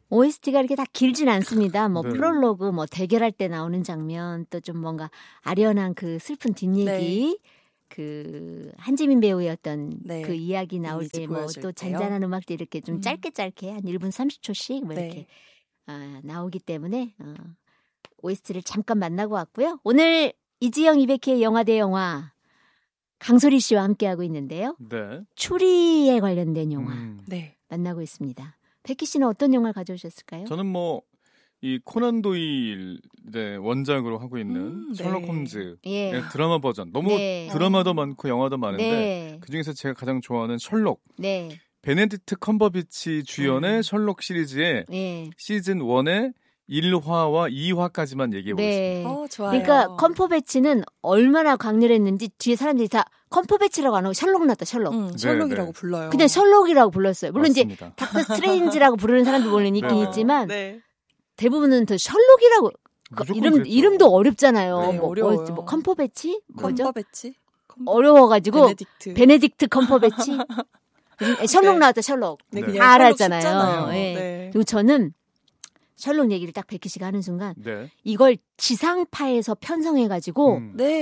OST가 이렇게 다 길진 않습니다. 뭐 네. 프롤로그, 뭐 대결할 때 나오는 장면, 또 좀 뭔가 아련한 그 슬픈 뒷얘기, 그 한지민 배우의 어떤 그 이야기 나올 때 뭐 또 잔잔한 음악도 이렇게 좀 짧게 한 1분 30초씩 뭐 이렇게 나오기 때문에 OST를 잠깐 만나고 왔고요. 오늘 이지영 200회 영화 대 영화 강소리 씨와 함께하고 있는데요. 네. 추리에 관련된 영화 만나고 있습니다. 백희 씨는 어떤 영화를 가져오셨을까요? 저는 뭐 이 코난 도일의 원작으로 하고 있는 셜록 홈즈의 드라마 버전. 너무 드라마도 많고 영화도 많은데 그중에서 제가 가장 좋아하는 셜록. 베네딕트 컴버비치 주연의 셜록 시리즈의 시즌 1의 1화와 2화까지만 얘기해 보겠습니다. 좋아요. 그러니까 컴퍼배치는 얼마나 강렬했는지 뒤에 사람들이 다 컴퍼배치라고 안 하고 셜록 났다. 셜록. 셜록이라고 불러요. 그냥 셜록이라고 불렀어요. 물론 맞습니다. 이제 닥터 스트레인지라고 부르는 사람도 물론 있긴 있지만 대부분은 더 셜록이라고 이름도 어렵잖아요. 뭐 컴퍼배치? 뭐죠? 컴퍼배치? 어려워가지고 베네딕트 컴퍼배치. 셜록 나왔다. 셜록. 다 알았잖아요. 그리고 저는 셜록 얘기를 딱 백희 씨가 하는 순간 이걸 지상파에서 편성해가지고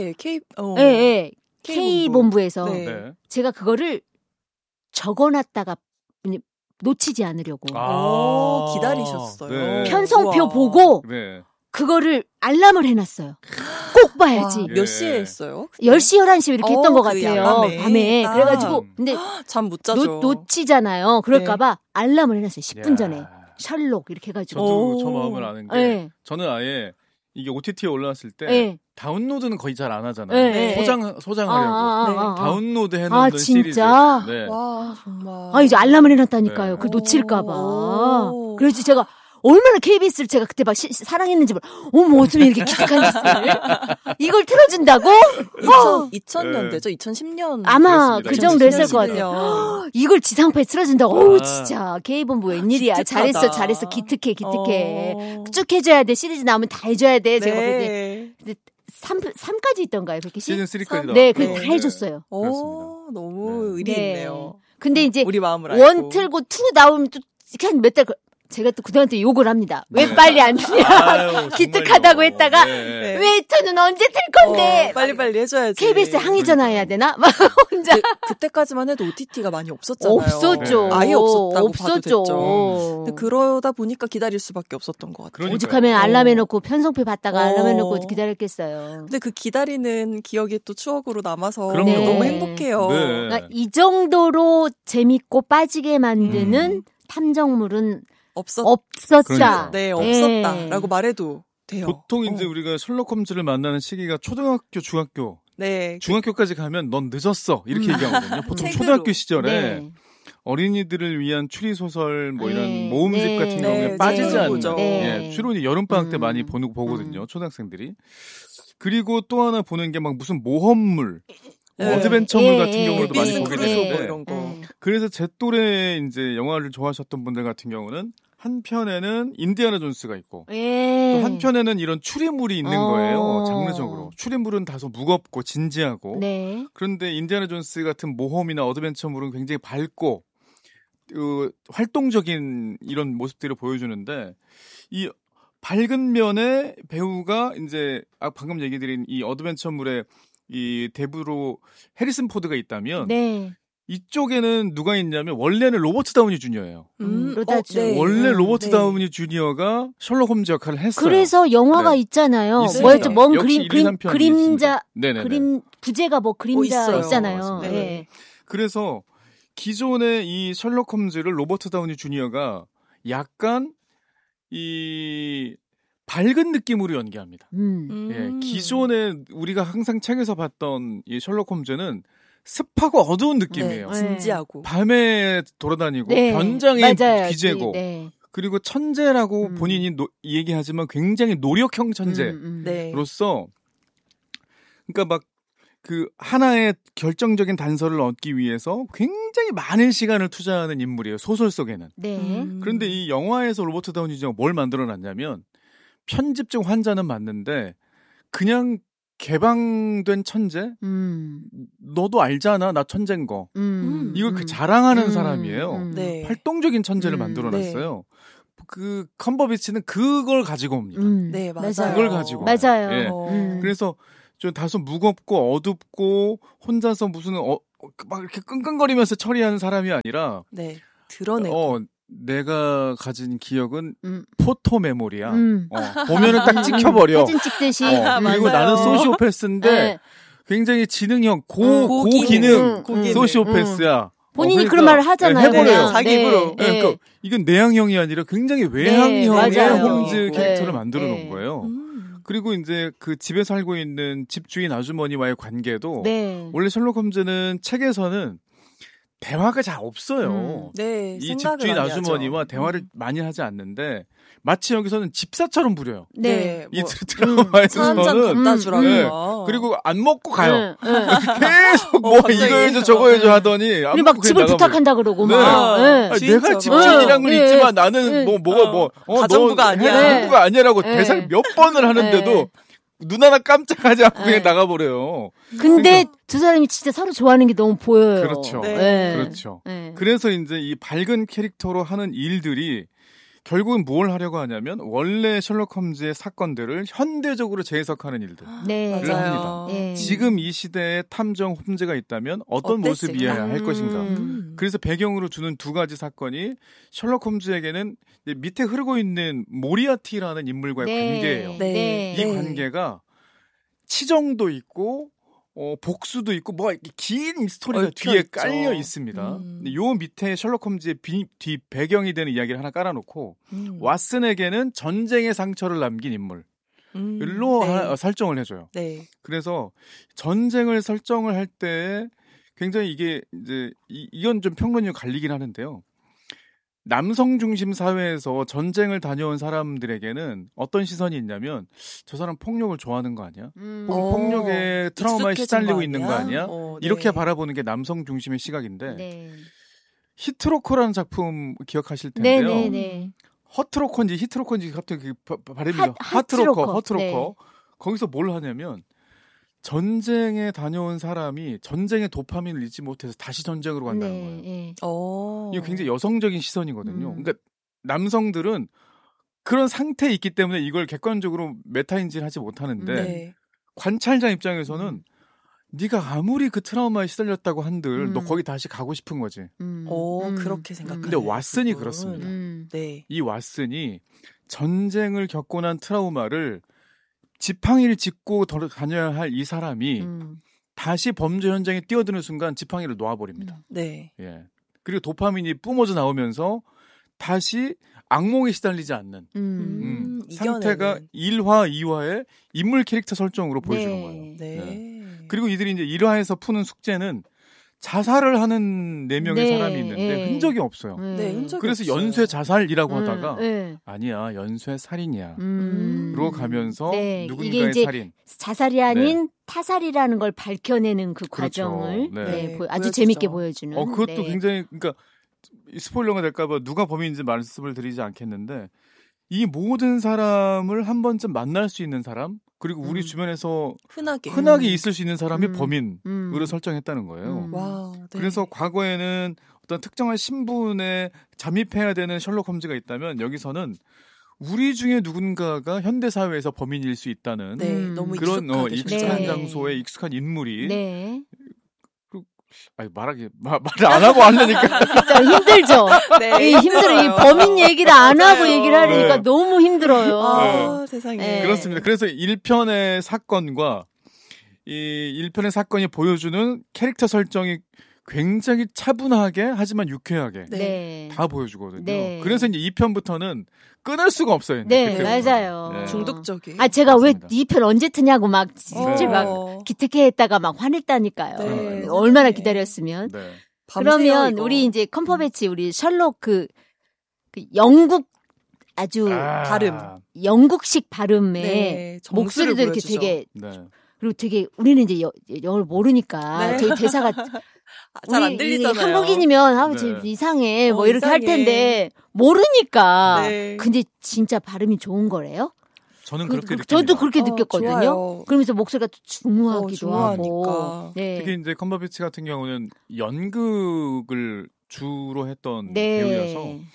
K본부에서 제가 그거를 적어놨다가 놓치지 않으려고 기다리셨어요. 편성표 보고 그거를 알람을 해놨어요. 꼭 봐야지. 몇 시에 했어요? 10시, 11시 이렇게 했던 것 같아요. 밤에. 그래가지고 근데 잠 못 자죠. 놓치잖아요. 그럴까봐 알람을 해놨어요. 10분 전에. 셜록 이렇게 해가지고. 저도 저 마음을 아는 게 저는 아예 이게 OTT에 올라왔을 때 다운로드는 거의 잘 안 하잖아요. 소장하려고 다운로드 해놓는 시리즈. 진짜? 와 정말. 이제 알람을 해놨다니까요. 그걸 놓칠까봐. 그래서 제가 얼마나 KBS를 제가 그때 막 사랑했는지 어머 어쩌면 이렇게 기특한 짓을 이걸 틀어준다고? 2000년대죠? 2010년 아마 그 정도 했을 것 같아요. 이걸 지상파에 틀어준다고? 어우 진짜 K본부 웬일이야. 기특하다. 잘했어 기특해 쭉 해줘야 돼. 시리즈 나오면 다 해줘야 돼. 제가 근데 3까지 있던가요? 그렇게 시즌 3까지 네, 그래 다 해줬어요. 너무 의리 있네요. 근데 이제 우리 마음을 원 틀고 2 나오면 또 그냥 몇 달 제가 또 그들한테 욕을 합니다. 왜 빨리 안 주냐. 기특하다고 했다가 왜 저는 언제 틀 건데. 빨리빨리 해줘야지. KBS에 항의 전화해야 되나? 막 혼자. 그때까지만 해도 OTT가 많이 없었잖아요. 없었죠. 아예 없었다고 봐도 없었죠. 됐죠. 근데 그러다 보니까 기다릴 수밖에 없었던 것 같아요. 오죽하면 알람해놓고 편성표 받다가 알람해놓고 기다렸겠어요. 근데 그 기다리는 기억이 또 추억으로 남아서 그럼요. 너무 행복해요. 그러니까 이 정도로 재밌고 빠지게 만드는 탐정물은 없었다. 그러니까. 네, 없었다라고 말해도 돼요. 보통 이제 우리가 셜록 홈즈를 만나는 시기가 초등학교, 중학교. 중학교까지 가면 넌 늦었어. 이렇게 얘기하거든요. 보통 초등학교 시절에 어린이들을 위한 추리 소설 뭐 이런 모음집 같은 경우에 빠지지 않는 주로 이제 여름방학 때 많이 보거든요. 초등학생들이. 그리고 또 하나 보는 게 막 무슨 모험물 어드벤처물 같은 경우도 많이 보게 되는데 이런 거. 그래서 제 또래 이제 영화를 좋아하셨던 분들 같은 경우는 한편에는 인디아나 존스가 있고 또 한편에는 이런 추리물이 있는 거예요. 장르적으로. 추리물은 다소 무겁고 진지하고 그런데 인디아나 존스 같은 모험이나 어드벤처물은 굉장히 밝고 활동적인 이런 모습들을 보여주는데 이 밝은 면의 배우가 이제 방금 얘기 드린 이 어드벤처물의 이 대부로 해리슨 포드가 있다면 이쪽에는 누가 있냐면 원래는 로버트 다우니 주니어예요. 원래 로버트 다우니 주니어가 셜록 홈즈 역할을 했어요. 그래서 영화가 있잖아요. 뭐였죠? 먼 그림자 부제가 뭐 그림자 있잖아요. 그래서 기존의 이 셜록 홈즈를 로버트 다우니 주니어가 약간 이 밝은 느낌으로 연기합니다. 기존에 우리가 항상 책에서 봤던 이 셜록 홈즈는 습하고 어두운 느낌이에요. 진지하고. 밤에 돌아다니고 변장의 귀재고 그리고 천재라고 본인이 얘기하지만 굉장히 노력형 천재로서 그러니까 막 그 하나의 결정적인 단서를 얻기 위해서 굉장히 많은 시간을 투자하는 인물이에요. 소설 속에는. 그런데 이 영화에서 로버트 다우니 주니어가 뭘 만들어놨냐면 편집증 환자는 맞는데 그냥 개방된 천재? 너도 알잖아. 나 천재인 거. 이걸 자랑하는 사람이에요. 활동적인 천재를 만들어놨어요. 그 컴버비치는 그걸 가지고 옵니다. 네, 맞아요. 그걸 가지고. 맞아요. 예. 그래서 좀 다소 무겁고 어둡고 혼자서 무슨 막 이렇게 끙끙거리면서 처리하는 사람이 아니라 네. 드러내고. 내가 가진 기억은 포토 메모리야. 보면은 딱 찍혀버려. 사진 찍듯이. 그리고 나는 소시오패스인데 네. 굉장히 지능형 고기능 소시오패스야. 본인이 그러니까, 그런 말을 하잖아요. 해버려요. 자기 입으로. 네. 그러니까 이건 내향형이 아니라 굉장히 외향형의 홈즈 캐릭터를 만들어 놓은 거예요. 그리고 이제 그 집에 살고 있는 집주인 아주머니와의 관계도 원래 셜록 홈즈는 책에서는 대화가 잘 없어요. 네, 이 집주인 아주머니와 대화를 많이 하지 않는데 마치 여기서는 집사처럼 부려요. 네. 이 드라마에서는 갖다 주라고. 네. 그리고 안 먹고 가요. 계속 뭐 이거 해줘 저거 해줘 하더니 우리 막 집을 부탁한다 그러고 네. 막. 아니, 내가 집주인이랑은 있지만 나는 가정부가 아니야. 가정부가 아니라고 대사를 몇 번을 하는데도 눈 하나 깜짝하지 않고 그냥 나가버려요. 근데 두 사람이 진짜 서로 좋아하는 게 너무 보여요. 그렇죠. 그렇죠. 그래서 이제 이 밝은 캐릭터로 하는 일들이 결국은 뭘 하려고 하냐면 원래 셜록 홈즈의 사건들을 현대적으로 재해석하는 일들을 합니다. 지금 이 시대에 탐정 홈즈가 있다면 어떤 모습이어야 할 것인가. 그래서 배경으로 주는 두 가지 사건이 셜록 홈즈에게는 밑에 흐르고 있는 모리아티라는 인물과의 관계예요. 이 관계가 치정도 있고 복수도 있고 뭐 긴 스토리가 뒤에 깔려 있습니다. 요 밑에 셜록 홈즈의 뒤 배경이 되는 이야기를 하나 깔아놓고 왓슨에게는 전쟁의 상처를 남긴 인물로 설정을 해줘요. 그래서 전쟁을 설정을 할 때 굉장히 이게 이제 이건 좀 평론이 갈리긴 하는데요. 남성 중심 사회에서 전쟁을 다녀온 사람들에게는 어떤 시선이 있냐면 저 사람 폭력을 좋아하는 거 아니야? 폭력에 트라우마에 시달리고 있는 거 아니야? 이렇게 바라보는 게 남성 중심의 시각인데 히트로커라는 작품 기억하실 텐데요. 허트로커인지 히트로커인지 갑자기 발음이 허트로커. 거기서 뭘 하냐면 전쟁에 다녀온 사람이 전쟁의 도파민을 잊지 못해서 다시 전쟁으로 간다는 거예요. 이거 굉장히 여성적인 시선이거든요. 그러니까 남성들은 그런 상태에 있기 때문에 이걸 객관적으로 메타인지하지 못하는데 관찰자 입장에서는 네가 아무리 그 트라우마에 시달렸다고 한들 너 거기 다시 가고 싶은 거지. 그렇게 생각하는. 근데 왓슨이 그렇습니다. 이 왓슨이 전쟁을 겪고 난 트라우마를 지팡이를 짚고 다녀야 할 이 사람이 다시 범죄 현장에 뛰어드는 순간 지팡이를 놓아버립니다. 그리고 도파민이 뿜어져 나오면서 다시 악몽에 시달리지 않는 상태가 1화, 2화의 인물 캐릭터 설정으로 보여주는 거예요. 그리고 이들이 이제 1화에서 푸는 숙제는 자살을 하는 4명의 사람이 있는데 흔적이 없어요. 그래서 없어요. 연쇄 자살이라고 하다가 아니야 연쇄 살인이야. 로 가면서 누군가의 이게 이제 살인. 자살이 아닌 타살이라는 걸 밝혀내는 그 과정을 아주 재밌게 보여주는. 그것도 굉장히 그러니까 스포일러가 될까봐 누가 범인인지 말씀을 드리지 않겠는데 이 모든 사람을 한 번쯤 만날 수 있는 사람 그리고 우리 주변에서 흔하게 있을 수 있는 사람이 범인으로 설정했다는 거예요. 그래서 과거에는 어떤 특정한 신분에 잠입해야 되는 셜록 홈즈가 있다면 여기서는 우리 중에 누군가가 현대 사회에서 범인일 수 있다는 너무 그런 익숙한 장소에 익숙한 인물이 말을 안 하고 하려니까 힘들죠. 힘들어. 이 범인 얘기를 안 하고 얘기를 하려니까 너무 힘들어요. 세상에. 그렇습니다. 그래서 1편의 사건과 이 1편의 사건이 보여주는 캐릭터 설정이 굉장히 차분하게 하지만 유쾌하게 다 보여주거든요. 그래서 이제 2편부터는 끊을 수가 없어요. 맞아요. 중독적이. 제가 그렇습니다. 왜 2편 언제 트냐고 막 기특해했다가 막 화냈다니까요. 얼마나 기다렸으면. 그러면 우리 이제 컴퍼배치 우리 셜록 그 영국 아주 발음, 영국식 발음에 목소리도 이렇게 되게 그리고 되게 우리는 이제 영어를 모르니까 되게 대사가 잘 안 들리잖아요. 한국인이면 이상해 뭐 이렇게 할 텐데 모르니까 근데 진짜 발음이 좋은 거래요? 저는 그렇게 느낍니다. 저도 그렇게 느꼈거든요. 좋아요. 그러면서 목소리가 중후하기도 하고. 특히 이제 컴버비치 같은 경우는 연극을 주로 했던 배우여서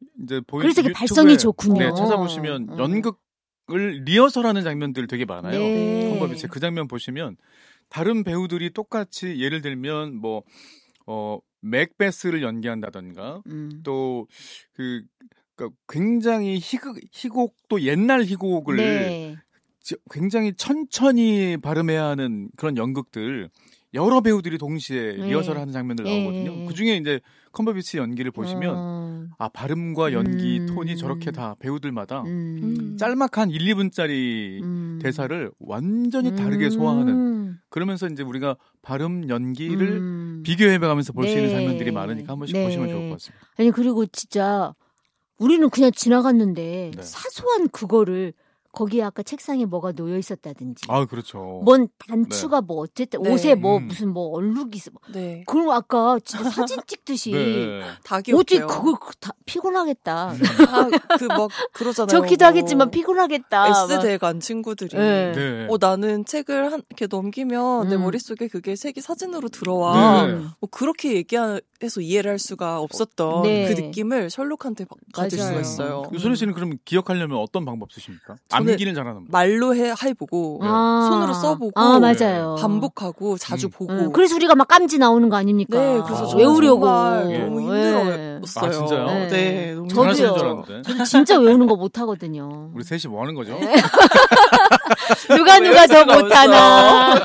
이제 그래서 이게 발성이 좋군요. 네, 찾아보시면 연극을 리허설하는 장면들 되게 많아요. 컴버비치 그 장면 보시면 다른 배우들이 똑같이 예를 들면 뭐 맥베스를 연기한다던가 또 그러니까 굉장히 희곡 또 옛날 희곡을 굉장히 천천히 발음해야 하는 그런 연극들 여러 배우들이 동시에 리허설하는 장면들 나오거든요. 그 중에 이제 컴버비치 연기를 보시면 발음과 연기 톤이 저렇게 다 배우들마다 짤막한 1, 2분짜리 대사를 완전히 다르게 소화하는 그러면서 이제 우리가 발음 연기를 비교해가면서 볼 수 있는 장면들이 많으니까 한 번씩 보시면 좋을 것 같습니다. 아니 그리고 진짜 우리는 그냥 지나갔는데 사소한 그거를 거기에 아까 책상에 뭐가 놓여 있었다든지. 아, 그렇죠. 뭔 단추가 뭐 어쨌든 옷에 뭐 무슨 뭐 얼룩이 있어. 그럼 아까 진짜 사진 찍듯이 다 기억해요. 어디 그걸 다 피곤하겠다. 그 막 그러잖아요. 좋기도 하겠지만 피곤하겠다. S대간 친구들이. 나는 책을 이렇게 넘기면 내 머릿속에 그게 색이 사진으로 들어와. 뭐 그렇게 얘기해서 이해를 할 수가 없었던 그 느낌을 셜록한테 가질 수가 있어요. 유소리 씨는 그럼 기억하려면 어떤 방법 쓰십니까? 암기는 잘하는 말로 해보고 손으로 써보고 맞아요. 반복하고 자주 보고. 그래서 우리가 막 깜지 나오는 거 아닙니까? 네, 그래서 외우려고 너무 힘들었어요. 아, 진짜요? 네, 너무 저도요. 저도 진짜 외우는 거 못 하거든요. 우리 셋이 뭐 하는 거죠? 누가 더 못하나?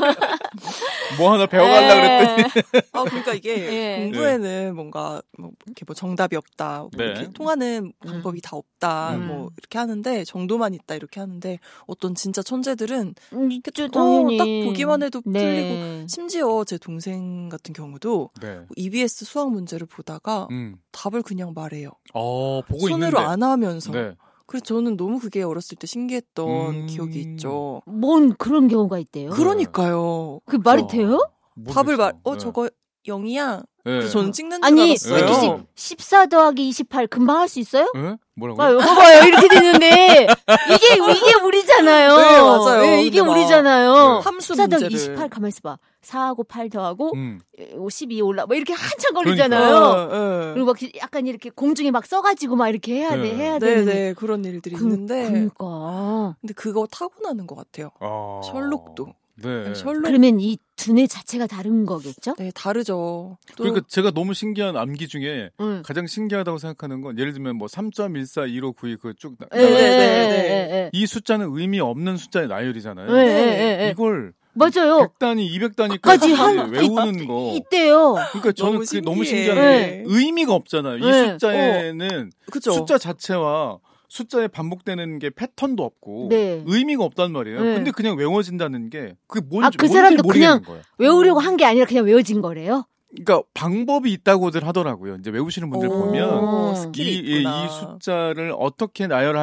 뭐 하나 배워가려고 그랬더니. 그러니까 이게 공부에는 뭔가 이렇게 뭐 정답이 없다, 뭐 이렇게 통하는 방법이 다 없다, 뭐 이렇게 하는데 정도만 있다 이렇게 하는데 어떤 진짜 천재들은 당연히 딱 보기만 해도 풀리고 심지어 제 동생 같은 경우도 EBS 수학 문제를 보다가 답을 그냥 말해요. 보고 손으로 있는데. 안 하면서. 그래서 저는 너무 그게 어렸을 때 신기했던 기억이 있죠. 뭔 그런 경우가 있대요? 그러니까요. 그 말이 돼요? 답을 저거 0이야. 그래서 저는 찍는 줄 알았어요. 아니, 14 더하기 28 금방 할 수 있어요? 뭐라고요? 이거 봐요. 이렇게 되는데 이게 우리잖아요. 네, 맞아요. 네, 이게 우리잖아요. 함수 14 더하기 문제를. 28 가만히 있어봐. 4하고 8 더하고 12 올라 뭐 이렇게 한참 걸리잖아요. 그리고 막 약간 이렇게 공중에 막 써가지고 막 이렇게 해야 되는. 네, 그런 일들이 있는데. 그러니까. 근데 그거 타고나는 것 같아요. 셜록도. 그러면 이 두뇌 자체가 다른 거겠죠? 네, 다르죠. 그러니까 제가 너무 신기한 암기 중에 가장 신기하다고 생각하는 건 예를 들면 뭐 3.141592 그 쭉 이 숫자는 의미 없는 숫자의 나열이잖아요. 이걸 맞아요. 100단위, 200단위까지 외우는 거. 있대요. 그러니까 저는 그게 너무 신기한 게 의미가 없잖아요. 이 숫자에는 숫자 자체와 숫자에 반복되는 게 패턴도 없고 의미가 없단 말이에요. 근데 그냥 외워진다는 게 그게 뭔지 그 사람도 그냥 거예요. 외우려고 한 게 아니라 그냥 외워진 거래요? 그러니까 방법이 있다고들 하더라고요. 이제 외우시는 분들 보면 이 숫자를 어떻게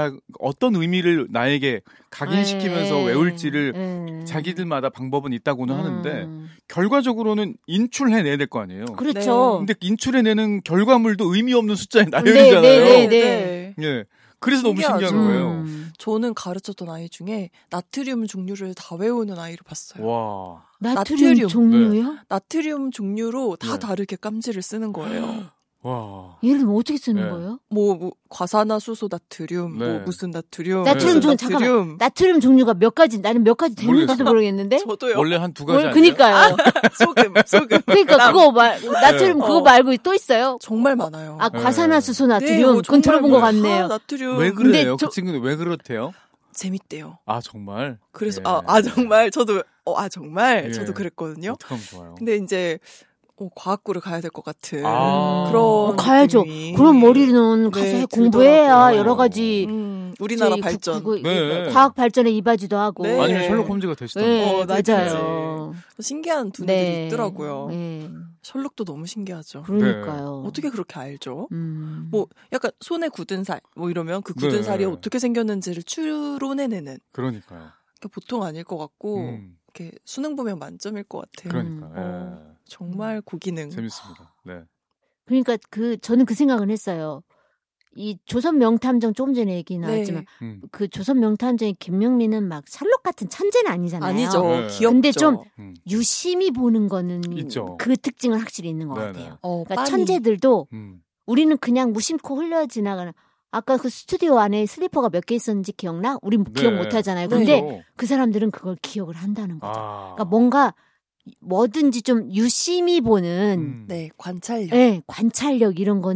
어떤 의미를 나에게 각인시키면서 외울지를 자기들마다 방법은 있다고는 하는데 결과적으로는 인출해내야 될 거 아니에요. 그렇죠. 근데 인출해내는 결과물도 의미 없는 숫자의 나열이잖아요. 네. 그래서 너무 신기한 거예요. 저는 가르쳤던 아이 중에 나트륨 종류를 다 외우는 아이를 봤어요. 와. 나트륨 종류요? 나트륨 종류로 다 다르게 깜지를 쓰는 거예요. 와. 예를 들면 어떻게 쓰는 거예요? 뭐 과산화수소 나트륨, 뭐 무슨 나트륨. 잠깐만. 나트륨 종류가 몇 가지, 나는 몇 가지 되는지도 모르겠는데. 저도요. 원래 한 2가지 아니에요? 그니까요. 소금. 그러니까 그거 나트륨 그거 말고 또 있어요? 정말 많아요. 과산화수소 나트륨. 그건 들어본 것 같네요. 나트륨. 왜 그래요? 그 친구는 왜 그렇대요? 재밌대요. 아, 정말? 그래서 정말 저도 정말 저도 그랬거든요. 어떡하면 좋아요. 근데 이제 과학고를 가야 될 것 같은 그런 가야죠. 그런 머리는 가서 공부해야 여러 가지 우리나라 발전, 과학 발전에 이바지도 하고 아니면 셜록 홈즈가 되시던가. 맞아요. 신기한 두뇌들이 있더라고요. 셜록도 너무 신기하죠. 그러니까요. 어떻게 그렇게 알죠? 뭐 약간 손에 굳은 살 뭐 이러면 그 굳은 살이 어떻게 생겼는지를 추론해내는. 그러니까요. 그러니까 보통 아닐 것 같고 이렇게 수능 보면 만점일 것 같아요. 그러니까. 정말 고기능. 재밌습니다. 네. 그러니까 저는 그 생각은 했어요. 이 조선 명탐정 조금 전에 얘기 나왔지만 그 조선 명탐정의 김명민은 막 셜록 같은 천재는 아니잖아요. 아니죠. 귀엽죠. 근데 좀 유심히 보는 거는 있죠. 그 특징은 확실히 있는 것 같아요. 그러니까 천재들도 우리는 그냥 무심코 흘려 지나가는. 아까 그 스튜디오 안에 슬리퍼가 몇 개 있었는지 기억나? 우린 기억 못 하잖아요. 근데 그 사람들은 그걸 기억을 한다는 거죠. 그러니까 뭔가 뭐든지 좀 유심히 보는 관찰력. 네, 관찰력 이런 건